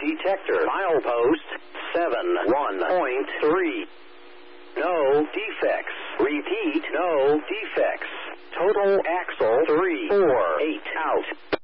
detector. Milepost 71.3. No defects. Repeat, no defects. Total axle 348 out.